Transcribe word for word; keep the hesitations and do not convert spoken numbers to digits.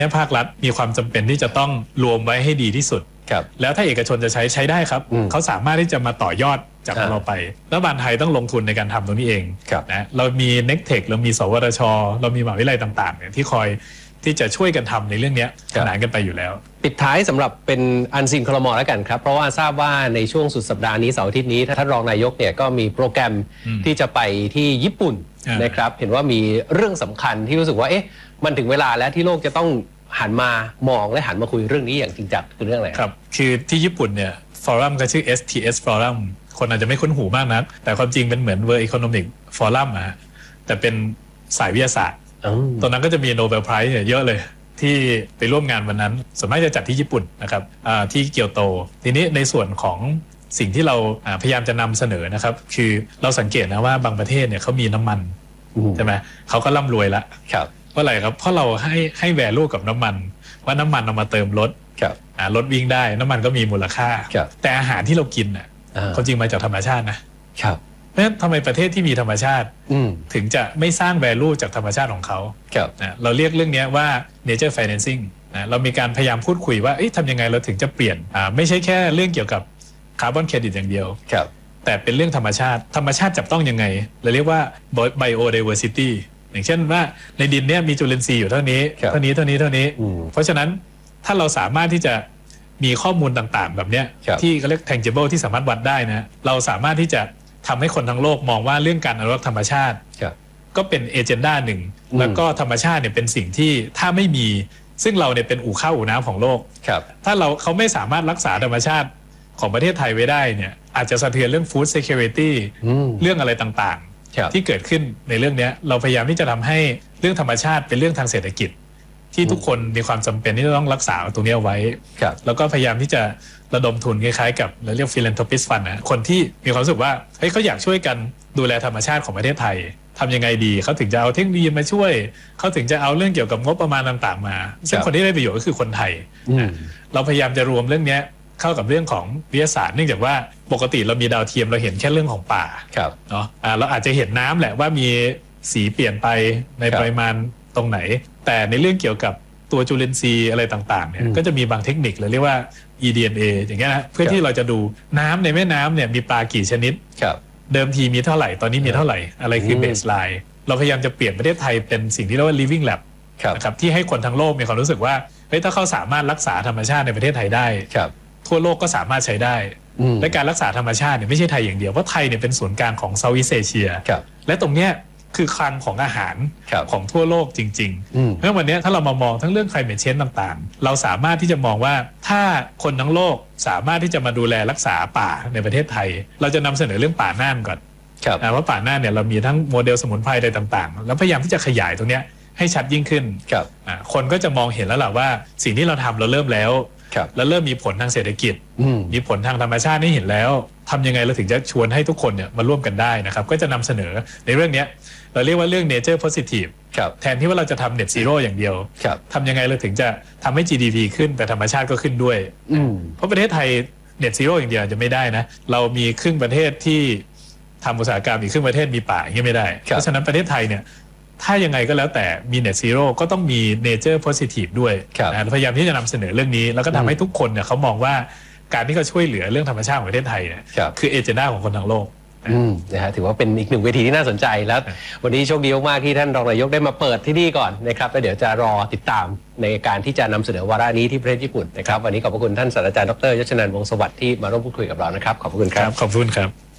ภาครัฐมีความจำเป็นที่จะต้องรวมไว้ให้ดีที่สุดแล้วถ้าเอกชนจะใช้ใช้ได้ครับเขาสามารถที่จะมาต่อยอดจากเราไปรัฐบาลไทยต้องลงทุนในการทำตรงนี้เองนะเรามี เน็กเทค เรามีสวทช.เรามีมหาวิทยาลัยต่างๆเนี่ยที่คอยที่จะช่วยกันทำในเรื่องนี้ขนานกันไปอยู่แล้วปิดท้ายสำหรับเป็นอันซีนครม.แล้วกันครับเพราะว่าทราบว่าในช่วงสุดสัปดาห์นี้เสาร์อาทิตย์นี้ท่านรองนายกเนี่ยก็มีโปรแกรมที่จะไปที่ญี่ปุ่นนะครับเห็นว่ามีเรื่องสำคัญที่รู้สึกว่าเอ๊ะมันถึงเวลาแล้วที่โลกจะต้องหันมามองและหันมาคุยเรื่องนี้อย่างจริงจังคือเรื่องอะไรครับคือที่ญี่ปุ่นเนี่ยฟอรัมก็ชื่อ เอส ที เอส Forum คนอาจจะไม่คุ้นหูมากนักแต่ความจริงเป็นเหมือน World Economic Forum อะแต่เป็นสายวิทยาศาสตร์ตอนนั้นก็จะมีโนเบลไพรส์เยอะเลยที่ไปร่วมงานวันนั้นส่วนมากจะจัดที่ญี่ปุ่นนะครับที่เกียวโตทีนี้ในส่วนของสิ่งที่เราพยายามจะนำเสนอนะครับคือเราสังเกตนะว่าบางประเทศเนี่ยเขามีน้ำมันใช่ไหมเขาก็ร่ำรวยละเพราะอะไรครับเพราะเราให้ให้แวลูกับน้ำมันว่าน้ำมันเอามาเติมรถรถวิ่งได้น้ำมันก็มีมูลค่าแต่อาหารที่เรากินน่ะความจริงมาจากธรรมชาตินะเพราะฉะนั้นทำไมประเทศที่มีธรรมชาติถึงจะไม่สร้าง value จากธรรมชาติของเขานะเราเรียกเรื่องนี้ว่า nature financing นะเรามีการพยายามพูดคุยว่าทำยังไงเราถึงจะเปลี่ยนไม่ใช่แค่เรื่องเกี่ยวกับคาร์บอนเครดิตอย่างเดียวแต่เป็นเรื่องธรรมชาติธรรมชาติจับต้องยังไงเราเรียกว่า biodiversity อย่างเช่นว่าในดินเนี่ยมีจุลินทรีย์อยู่เท่านี้เท่านี้เท่านี้เท่านี้เพราะฉะนั้นถ้าเราสามารถที่จะมีข้อมูลต่างๆแบบเนี้ยที่เขาเรียก tangible ที่สามารถวัดได้นะเราสามารถที่จะทำให้คนทั้งโลกมองว่าเรื่องการอนุรักษ์ธรรมชาติก็เป็นเอเจนดาหนึ่งแล้วก็ธรรมชาติเนี่ยเป็นสิ่งที่ถ้าไม่มีซึ่งเราเนี่ยเป็นอู่ข้าวอู่น้ำของโลกถ้าเราเขาไม่สามารถรักษาธรรมชาติของประเทศไทยไว้ได้เนี่ยอาจจะสะเทือนเรื่อง food security เรื่องอะไรต่างๆที่เกิดขึ้นในเรื่องนี้เราพยายามที่จะทำให้เรื่องธรรมชาติเป็นเรื่องทางเศรษฐกิจที่ทุกคนมีความจำเป็นที่จะต้องรักษาตรงนี้เอาไว้แล้วก็พยายามที่จะระดมทุนคล้ายๆกับเราเรียก philanthropist fund นะคนที่มีความรู้สึกว่าเฮ้ยเขาอยากช่วยกันดูแลธรรมชาติของประเทศไทยทำยังไงดีเขาถึงจะเอาเทคโนโลยีมาช่วยเขาถึงจะเอาเรื่องเกี่ยวกับงบประมาณต่างๆมาซึ่งคนที่ได้ประโยชน์ก็คือคนไทยเราพยายามจะรวมเรื่องนี้เข้ากับเรื่องของวิทยาศาสตร์เนื่องจากว่าปกติเรามีดาวเทียมเราเห็นแค่เรื่องของป่าเนาะเราอาจจะเห็นน้ำแหละว่ามีสีเปลี่ยนไปในปริมาณตรงไหนแต่ในเรื่องเกี่ยวกับตัวจุลินทรีย์อะไรต่างๆเนี่ยก็จะมีบางเทคนิคเราเรียกว่า อี ดี เอ็น เอ อย่างเงี้ยนะเพื่อที่เราจะดูน้ำในแม่น้ำเนี่ยมีปลากี่ชนิดเดิมทีมีเท่าไหร่ตอนนี้มีเท่าไหร่อะไรคือเบสไลน์เราพยายามจะเปลี่ยนประเทศไทยเป็นสิ่งที่เรียกว่า living lab นะครับที่ให้คนทั้งโลกมีความรู้สึกว่าเฮ้ยถ้าเขาสามารถรักษาธรรมชาติในประเทศไทยได้ทั่วโลกก็สามารถใช้ได้และการรักษาธรรมชาติเนี่ยไม่ใช่ไทยอย่างเดียวเพราะไทยเนี่ยเป็นศูนย์กลางของเซาท์อีสต์เอเชียและตรงเนี้ยคือคลังของอาหารของทั่วโลกจริงๆเพราะวันนี้ถ้าเรามามองทั้งเรื่อง climate change ต่างๆเราสามารถที่จะมองว่าถ้าคนทั้งโลกสามารถที่จะมาดูแลรักษาป่าในประเทศไทยเราจะนำเสนอเรื่องป่าน่านก่อนว่าป่าน่านเนี่ยเรามีทั้งโมเดลสมุนไพรอะไรต่างๆแล้วพยายามที่จะขยายตรงนี้ให้ชัดยิ่งขึ้นคนก็จะมองเห็นแล้วแหละว่าสิ่งที่เราทำเราเริ่มแล้วแล้วเริ่มมีผลทางเศรษฐกิจมีผลทางธรรมชาติให้เห็นแล้วทำยังไงเราถึงจะชวนให้ทุกคนเนี่ยมาร่วมกันได้นะครับก็จะนำเสนอในเรื่องนี้เราเรียกว่าเรื่อง nature positive แทนที่ว่าเราจะทำ net zero อย่างเดียวทำยังไงเราถึงจะทำให้ จี ดี พี ขึ้นแต่ธรรมชาติก็ขึ้นด้วยเพราะประเทศไทย net zero อย่างเดียวจะไม่ได้นะเรามีครึ่งประเทศที่ทำอุตสาหกรรมอีกครึ่งประเทศมีป่าอย่างนี้ไม่ได้เพราะฉะนั้นประเทศไทยเนี่ยถ้ายังไงก็แล้วแต่มี net zero ก็ต้องมี nature positive ด้วยพยายามที่จะนำเสนอเรื่องนี้แล้วก็ทำให้ทุกคนเนี่ยเขามองว่าการที่เขาช่วยเหลือเรื่องธรรมชาติของประเทศไทยเนี่ยคือเอเจนดาของคนทั้งโลกนะฮะถือว่าเป็นอีกหนึ่งเวทีที่น่าสนใจแล้ววันนี้โชคดีมากที่ท่านรองนายกได้มาเปิดที่นี่ก่อนนะครับแล้วเดี๋ยวจะรอติดตามในการที่จะนำเสนอวาระนี้ที่ประเทศญี่ปุ่นนะครับวันนี้ขอบพระคุณท่านศาสตราจารย์ดร.ยศนันท์ วงศ์สวัสดิ์ที่มาร่วมพูดคุยกับเรานะครับขอบคุณครับขอบคุณครับ